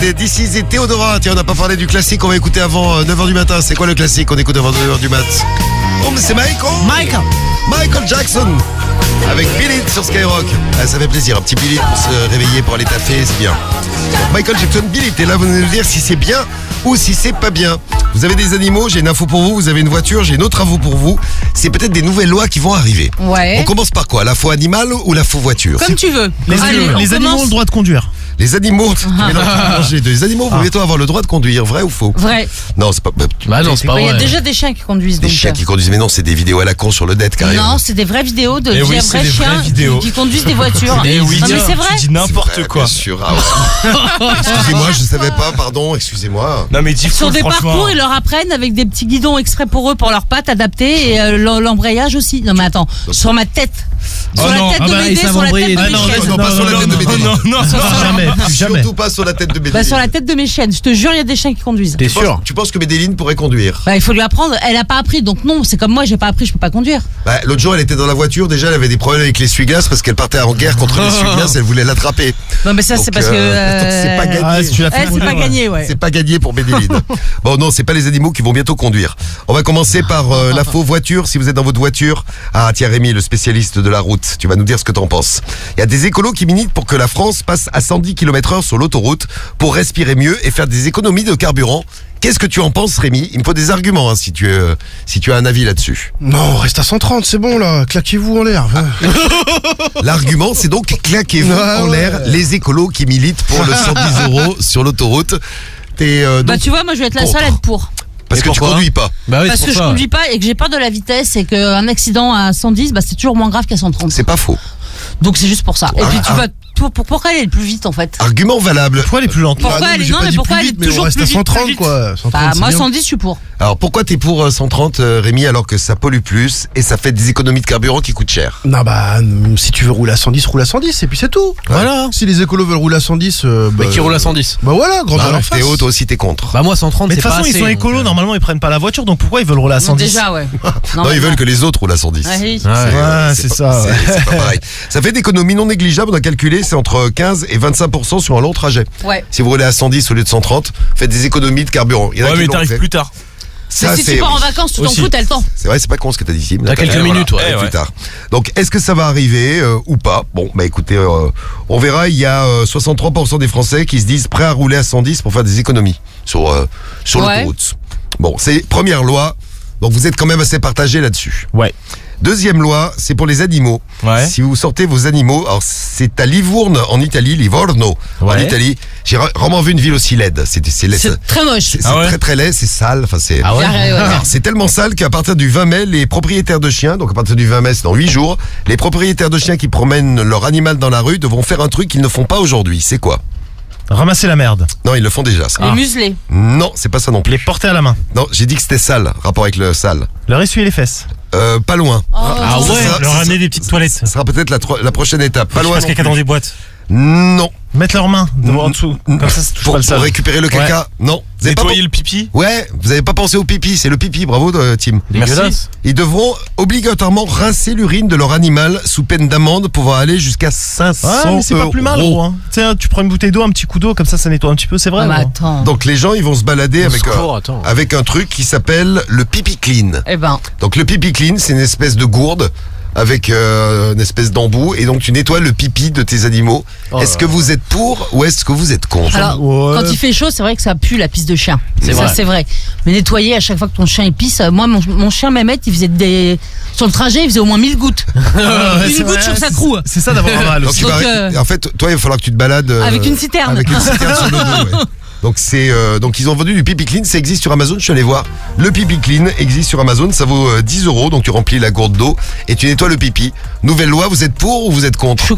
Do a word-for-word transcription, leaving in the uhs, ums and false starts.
D'ici c'est Théodora. Tiens, on n'a pas parlé du classique, on va écouter avant neuf heures du matin. C'est quoi le classique qu'on écoute avant neuf heures du mat? Oh, mais c'est Michael Michael Michael Jackson avec Beat It sur Skyrock. Ah, ça fait plaisir, un petit Beat It pour se réveiller, pour aller taffer, c'est bien. Donc, Michael Jackson, Beat It. Et là, vous allez nous dire si c'est bien ou si c'est pas bien. Vous avez des animaux, j'ai une info pour vous. Vous avez une voiture, j'ai une autre info pour vous. C'est peut-être des nouvelles lois qui vont arriver. Ouais. On commence par quoi? La faux animal ou la faux voiture? Comme tu veux. Les, Allez, animaux, on les animaux commence. ont le droit de conduire. Les animaux, mais non, tu mélanges les deux. Les animaux vont bientôt avoir le droit de conduire, vrai ou faux? Vrai. Non, c'est pas. bah, tu- Bah non, c'est pas Il y a vrai. déjà des chiens qui conduisent. Des donc, chiens euh, qui conduisent, mais non, c'est des vidéos à la con sur le net carrément. Non, c'est des vraies vidéos de Eh vrais oui, c'est des vraies chiens vidéos. qui, qui conduisent des voitures. Eh oui, non, mais c'est vrai. tu dis C'est n'importe vrai, quoi. Bien sûr. Ah ouais. Excusez-moi, je savais pas, pardon, excusez-moi. Non mais dis Sur fou, des franchement. parcours, ils leur apprennent avec des petits guidons exprès pour eux, pour leurs pattes adaptées et euh, l'em- l'embrayage aussi. Non mais attends, sur ma tête. Sur Oh la non, tête ah de bah, Médée, ils savent sur la embrayer. tête de Ah mes non, chiennes. non, pas sur la tête de Médée. non, non, non. Jamais, plus jamais. Surtout pas sur la tête de Médéline. Bah, sur la tête de mes chiennes, je te jure, il y a des chiens qui conduisent. T'es Tu penses- sûr? Tu penses que Médéline pourrait conduire? Bah, il faut lui apprendre. Elle a pas appris, donc non, c'est comme moi, j'ai pas appris, je peux pas conduire. Bah, l'autre jour, elle était dans la voiture, déjà, elle avait des problèmes avec l'essuie-glace parce qu'elle partait en guerre contre l'essuie-glace, elle voulait l'attraper. Non, mais ça, Donc, c'est parce que. euh, donc, c'est pas gagné. Ah, si tu l'as fait Elle, c'est conduire, pas ouais. gagné, ouais. C'est pas gagné pour Médéline. Bon, non, c'est pas les animaux qui vont bientôt conduire. On va commencer par euh, la faux voiture. Si vous êtes dans votre voiture, ah tiens Rémi, le spécialiste de la route, tu vas nous dire ce que t'en penses. Il y a des écolos qui militent pour que la France passe à cent dix kilomètres heure sur l'autoroute pour respirer mieux et faire des économies de carburant. Qu'est-ce que tu en penses, Rémi? Il me faut des arguments hein, si tu euh, si tu as un avis là-dessus. Non, reste à cent trente, c'est bon là, claquez-vous en l'air. L'argument, c'est donc claquez-vous Ouais, en ouais. l'air les écolos qui militent pour le cent dix euros sur l'autoroute. T'es euh, Bah, donc- tu vois, moi, je vais être la contre. seule à être pour. parce Et que tu pourquoi conduis pas. Bah oui, Parce c'est que pour je ça. conduis pas et que j'ai peur de la vitesse et qu'un accident à cent dix, bah, c'est toujours moins grave qu'à cent trente. C'est pas faux. Donc, c'est juste pour ça. Et Ah, puis, tu ah. vas. Pour, pour- pourquoi elle est le plus vite, en fait? Argument valable. Pourquoi elle est plus lente? Pourquoi Ah non, elle mais est- j'ai non, pas mais dit pourquoi plus elle est vite, mais on toujours reste plus à vite, cent trente plus vite quoi. cent trente, Bah, c'est moi, bien. cent dix, je suis pour. Alors pourquoi t'es pour euh, cent trente euh, Rémi alors que ça pollue plus et ça fait des économies de carburant qui coûtent cher? Non bah mm, si tu veux rouler à cent dix, roule à cent dix et puis c'est tout. Voilà. Si les écolos veulent rouler à cent dix, euh, bah, Mais qui roule à cent dix? Bah voilà, grande Bah, à leur face. Théo, toi aussi t'es contre. Bah moi cent trente Mais de c'est toute pas façon, assez. ils sont donc, écolos, euh, normalement ils prennent pas la voiture, donc pourquoi ils veulent rouler à cent dix? Déjà, ouais. Non, ils veulent que les autres roulent à cent dix. Ouais, oui. C'est, Ouais. euh, Ouais, c'est c'est pas- ça, ouais. C'est, c'est pas pareil. Ça fait d'économies non négligeables, on a calculé, c'est entre quinze et vingt-cinq pour cent sur un long trajet. Ouais. Si vous roulez à cent dix au lieu de cent trente, faites des économies de carburant. Il y en a Ouais qui mais l'ont t'arrives fait. plus tard. Ça, Mais si c'est, tu pars en oui. vacances, tu t'en Aussi. fous, t'as le temps. C'est vrai, c'est pas con ce que t'as dit, Sim. T'as quelques Eh, minutes, voilà. ouais. Et Eh, plus ouais. tard. Donc, est-ce que ça va arriver euh, ou pas? Bon, bah écoutez, euh, on verra. Il y a euh, soixante-trois pour cent des Français qui se disent prêts à rouler à cent dix pour faire des économies sur euh, sur Ouais. l'autoroute. Bon, c'est première loi. Donc, vous êtes quand même assez partagés là-dessus. Ouais. Deuxième loi, c'est pour les animaux. Ouais. Si vous sortez vos animaux, alors c'est à Livourne en Italie, Livorno en Ouais. Italie. J'ai ra- rarement vu une ville aussi laide. C'est c'est laid. C'est très moche. C'est c'est Ah ouais très très laid, c'est sale. Enfin, c'est. Ah ouais? Ouais, ouais, ouais. Alors, c'est tellement sale qu'à partir du vingt mai, les propriétaires de chiens, donc à partir du vingt mai, c'est dans huit jours, les propriétaires de chiens qui promènent leur animal dans la rue devront faire un truc qu'ils ne font pas aujourd'hui. C'est quoi? Ramasser la merde. Non, ils le font déjà, ça. Les muselés. Non, c'est pas ça non plus. Les porter à la main. Non, j'ai dit que c'était sale, rapport avec le sale. Leur essuyer les fesses. Euh, pas loin. Ah Oh. C'est ouais. ça, Leur c'est amener ça. des petites toilettes. Ce sera peut-être la, tro- la prochaine étape. Pas loin. Parce non qu'il y a plus. dans des boîtes. Non. Mettre leurs mains devant en dessous. Comme ça, ça touche Pour, pas le pour sol. récupérer le caca. Non. Vous avez pas Nettoyer le pipi. pen- Ouais, vous avez pas pensé au pipi, c'est le pipi, bravo euh, Tim. Merci. Ils devront obligatoirement rincer l'urine de leur animal sous peine d'amende pouvant aller jusqu'à cinq cents Ah, mais c'est pas plus mal, euros. gros. Hein. Tu sais, tu prends une bouteille d'eau, un petit coup d'eau, comme ça, ça nettoie un petit peu, c'est vrai. Ah, mais gros. attends. Donc les gens, ils vont se balader Au avec secours, un, attends. avec un truc qui s'appelle le pipi clean. Eh ben, Donc le pipi clean, c'est une espèce de gourde avec euh, une espèce d'embout et donc tu nettoies le pipi de tes animaux. Oh est-ce là que vous êtes pour ou est-ce que vous êtes contre? alors, Ouais. quand il fait chaud, c'est vrai que ça pue la pisse de chien. C'est ça, vrai. c'est vrai. Mais nettoyer à chaque fois que ton chien il pisse, euh, moi, mon, mon chien Mehmet, il faisait des. Sur le trajet, il faisait au moins mille gouttes. Ouais, Une c'est goutte vrai, sur sa c'est- croue. C'est ça d'avoir un mal Donc, aussi. tu Donc, vas- euh, En fait, toi, il va falloir que tu te balades euh, Avec une citerne. Avec une citerne sur le dos. Ouais. Donc c'est euh, donc ils ont vendu du pipi clean, ça existe sur Amazon, je suis allé voir. Le pipi clean existe sur Amazon, ça vaut euh, dix euros, donc tu remplis la gourde d'eau et tu nettoies le pipi. Nouvelle loi, vous êtes pour ou vous êtes contre?